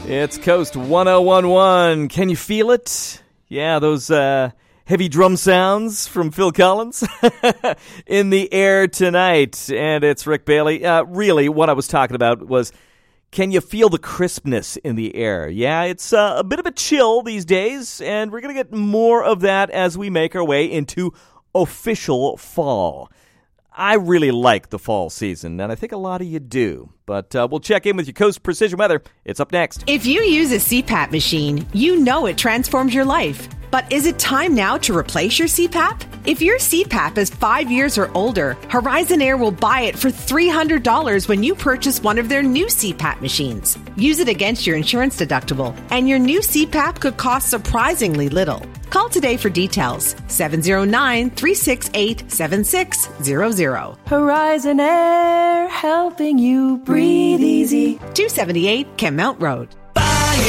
It's Coast 1011. Can you feel it? Yeah, those heavy drum sounds from Phil Collins in the air tonight. And it's Rick Bailey. Really, what I was talking about was, can you feel the crispness in the air? Yeah, it's a bit of a chill these days, and we're going to get more of that as we make our way into official fall. I really like the fall season, and I think a lot of you do. But we'll check in with your Coast Precision Weather. It's up next. If you use a CPAP machine, you know it transforms your life. But is it time now to replace your CPAP? If your CPAP is 5 years or older, Horizon Air will buy it for $300 when you purchase one of their new CPAP machines. Use it against your insurance deductible, and your new CPAP could cost surprisingly little. Call today for details. 709-368-7600. Horizon Air, helping you breathe easy. 278 Kenmount Road.